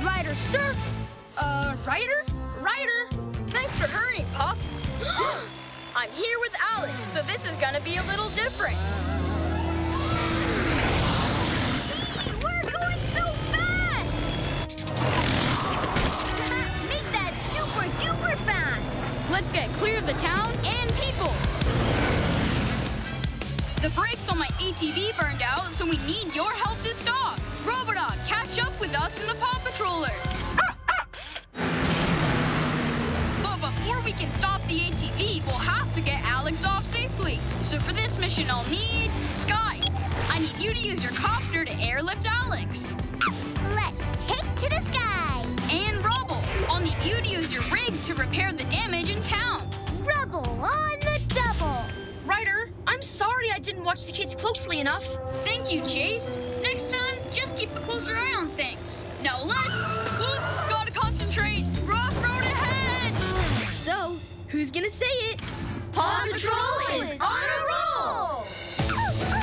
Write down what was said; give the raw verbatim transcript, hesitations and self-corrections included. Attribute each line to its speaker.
Speaker 1: Ryder, sir. Uh, Ryder? Ryder?
Speaker 2: Thanks for hurrying, Pops. I'm here with Alex, so this is gonna be a little different.
Speaker 1: We're going so fast! Make that super duper fast!
Speaker 2: Let's get clear of the town and people. The brakes on my A T V burned out, so we need your help to stop. Robodog, catch up with us in the Paw Patroller. But before we can stop the A T V, we'll have to get Alex off safely. So for this mission, I'll need Sky. I need you to use your copter to airlift Alex.
Speaker 1: Let's take to the sky.
Speaker 2: And Rubble, I'll need you to use your rig to repair the damage in town.
Speaker 1: Rubble on the double.
Speaker 3: Ryder, I'm sorry I didn't watch the kids closely enough.
Speaker 2: Thank you, Chase. Next time, just keep a closer eye on things. Now let's... Whoops, gotta concentrate. Rough road ahead.
Speaker 3: So, who's gonna say it?